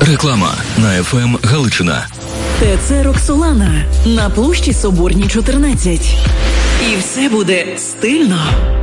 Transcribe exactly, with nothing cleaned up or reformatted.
Реклама на еф ем Галичина. ТЦ «Роксолана» на площі Соборній, чотирнадцять. І все буде стильно.